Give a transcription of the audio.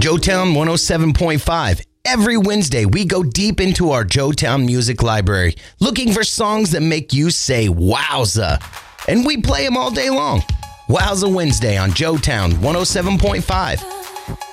Joetown 107.5. Every Wednesday, we go deep into our Joetown music library, looking for songs that make you say wowza. And we play them all day long. Wowza Wednesday on Joetown 107.5.